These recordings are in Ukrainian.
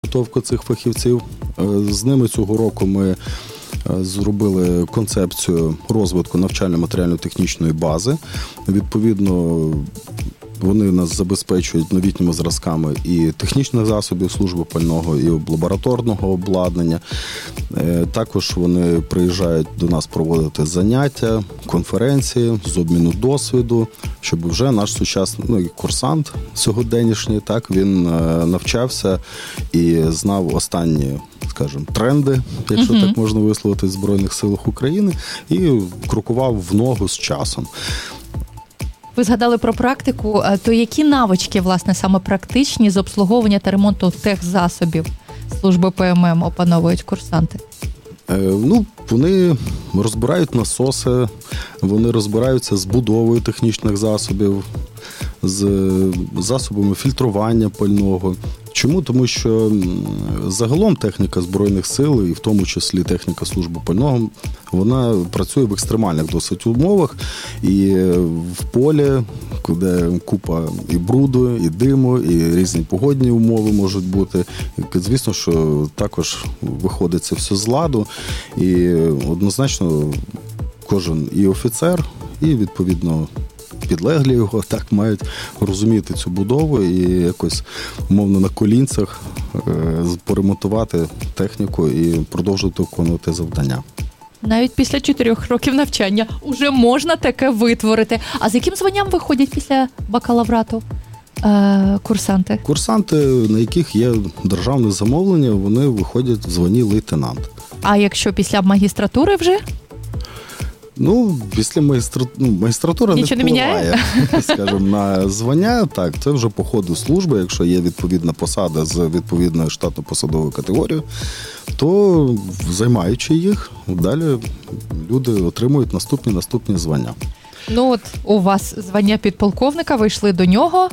підготовку цих фахівців. З ними цього року ми зробили концепцію розвитку навчально-матеріально-технічної бази. Відповідно, вони нас забезпечують новітніми зразками і технічних засобів служби пального, і лабораторного обладнання. Також вони приїжджають до нас проводити заняття, конференції з обміну досвіду, щоб вже наш сучасний курсант сьогоднішній, так, він навчався і знав останні, скажімо, тренди, якщо так можна висловити, в Збройних силах України, і крокував в ногу з часом. Ви згадали про практику, то які навички, власне, саме практичні з обслуговування та ремонту техзасобів служби ПММ опановують курсанти? Вони розбирають насоси, вони розбираються з будовою технічних засобів, з засобами фільтрування пального. Чому? Тому що загалом техніка Збройних сил, і в тому числі техніка служби пального, вона працює в екстремальних досить умовах. І в полі, де купа і бруду, і диму, і різні погодні умови можуть бути. Звісно, що також виходить це все з ладу. І однозначно кожен і офіцер, і, відповідно, підлеглі його так мають розуміти цю будову і якось, умовно, на колінцях поремонтувати техніку і продовжувати виконувати завдання. Навіть після 4 років навчання уже можна таке витворити. А з яким званням виходять після бакалаврату курсанти? Курсанти, на яких є державне замовлення, вони виходять в званні лейтенант. А якщо після магістратури вже? Після магістратура не впливає, скажімо, на звання. Так, це вже по ходу служби, якщо є відповідна посада з відповідною штатно-посадовою категорією, то, займаючи їх, далі люди отримують наступні звання. У вас звання підполковника, ви йшли до нього?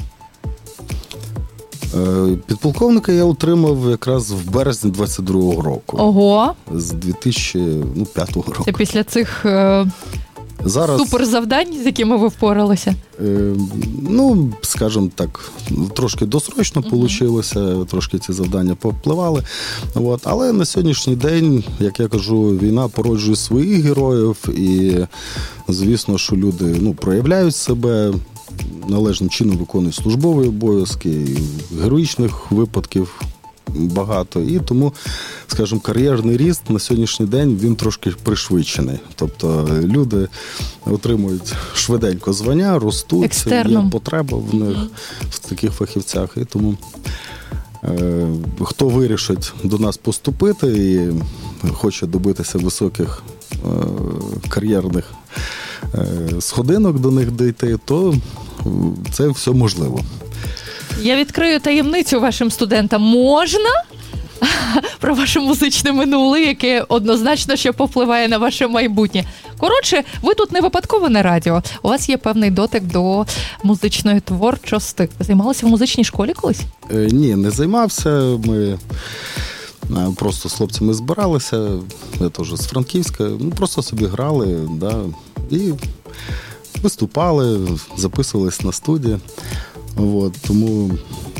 Підполковника я отримав якраз в березні 22-го року. Ого! З 2005 року. Це після цих зараз суперзавдань, з якими ви впоралися? Скажімо так, трошки досрочно вийшло, трошки ці завдання попливали. Але на сьогоднішній день, як я кажу, війна породжує своїх героїв, і, звісно, що люди проявляють себе, належним чином виконують службові обов'язки, і героїчних випадків багато. І тому, скажімо, кар'єрний ріст на сьогоднішній день, він трошки пришвидшений. Тобто люди отримують швиденько звання, ростуть, є потреба в них, в таких фахівцях. І тому хто вирішить до нас поступити і хоче добитися високих кар'єрних сходинок до них дійти, то це все можливо. Я відкрию таємницю вашим студентам. Можна? Про ваше музичне минуле, яке однозначно ще повпливає на ваше майбутнє. Коротше, ви тут не випадково на радіо. У вас є певний дотик до музичної творчості. Ви займалися в музичній школі колись? Ні, не займався. Ми просто з хлопцями збиралися. Я теж з Франківська. Просто собі грали, і виступали, записувались на студії. Тому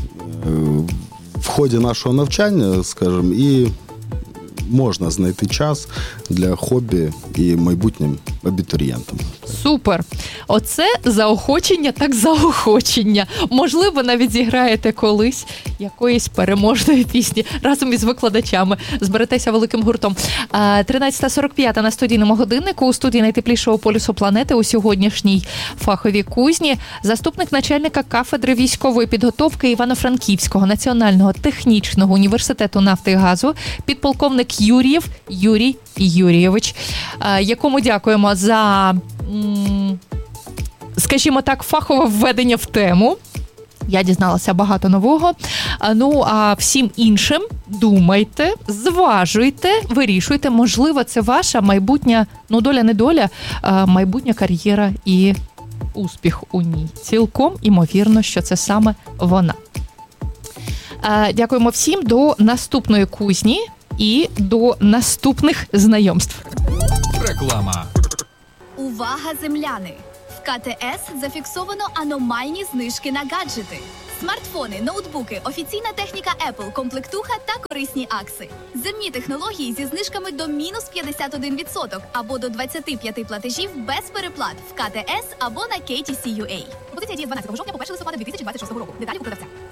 в ході нашого навчання, скажімо, і можна знайти час для хобі і майбутнім абітурієнтам. Супер! Оце заохочення, так заохочення. Можливо, навіть зіграєте колись якоїсь переможної пісні разом із викладачами. Зберетеся великим гуртом. 13:45 на студійному годиннику. У студії найтеплішого полюсу планети у сьогоднішній фаховій кузні заступник начальника кафедри військової підготовки Івано-Франківського національного технічного університету нафти і газу, підполковник Юр'єв Юрій Юрійович, якому дякуємо за, скажімо так, фахове введення в тему. Я дізналася багато нового. А всім іншим думайте, зважуйте, вирішуйте. Можливо, це ваша майбутня, доля-недоля, майбутня кар'єра і успіх у ній. Цілком імовірно, що це саме вона. Дякуємо всім. До наступної кузні і до наступних знайомств. Реклама. Увага, земляни! В КТС зафіксовано аномальні знижки на гаджети. Смартфони, ноутбуки, офіційна техніка Apple, комплектуха та корисні акси. Земні технології зі знижками до мінус 51% або до 25 платежів без переплат в КТС або на KTC.UA. Пропозиція діє з 12 жовтня по 1 листопада 2026 року. Деталі у продавця.